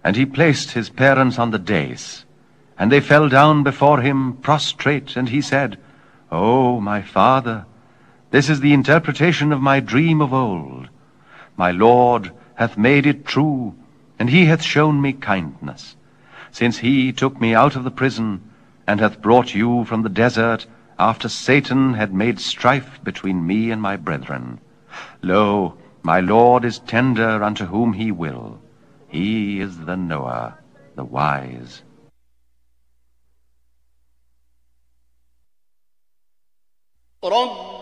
And he placed his parents on the dais, and they fell down before him prostrate, and he said, O my father, this is the interpretation of my dream of old. My Lord hath made it true, and he hath shown me kindness, since he took me out of the prison, and hath brought you from the desert, after Satan had made strife between me and my brethren. Lo, my Lord is tender unto whom he will. He is the knower, the wise. رب